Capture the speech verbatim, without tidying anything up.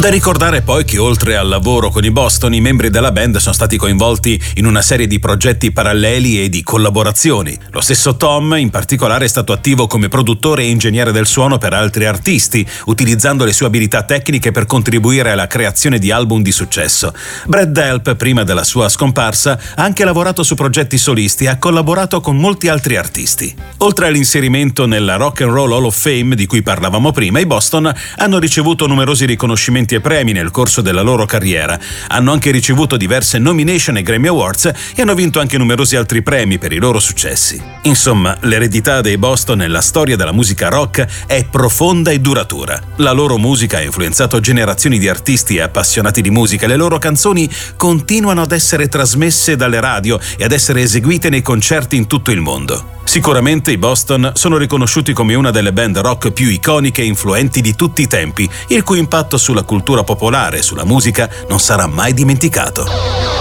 Da ricordare poi che oltre al lavoro con i Boston, i membri della band sono stati coinvolti in una serie di progetti paralleli e di collaborazioni. Lo stesso Tom, in particolare, è stato attivo come produttore e ingegnere del suono per altri artisti, utilizzando le sue abilità tecniche per contribuire alla creazione di album di successo. Brad Delp, prima della sua scomparsa, ha anche lavorato su progetti solisti e ha collaborato con molti altri artisti. Oltre all'inserimento nella Rock and Roll Hall of Fame di cui parlavamo prima, i Boston hanno ricevuto numerosi riconoscimenti e premi nel corso della loro carriera. Hanno anche ricevuto diverse nomination ai Grammy Awards e hanno vinto anche numerosi altri premi per i loro successi. Insomma, l'eredità dei Boston nella storia della musica rock è profonda e duratura. La loro musica ha influenzato generazioni di artisti e appassionati di musica e le loro canzoni continuano ad essere trasmesse dalle radio e ad essere eseguite nei concerti in tutto il mondo. Sicuramente i Boston sono riconosciuti come una delle band rock più iconiche e influenti di tutti i tempi, il cui impatto sulla cultura popolare e sulla musica non sarà mai dimenticato.